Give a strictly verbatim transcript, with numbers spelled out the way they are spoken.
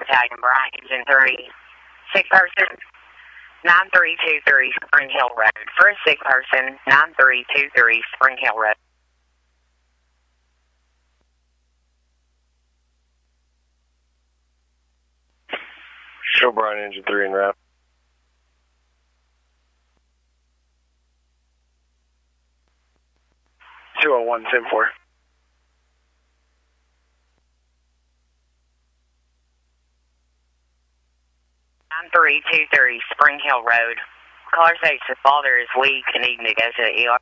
Battalion, Bryant, Engine three. Sick person, nine three two three Spring Hill Road. For a sick person, nine three two three Spring Hill Road. Show Bryant, Engine three en route. two oh one, ten four. nine three two three Spring Hill Road. Caller states his father is weak and needing to go to the E R.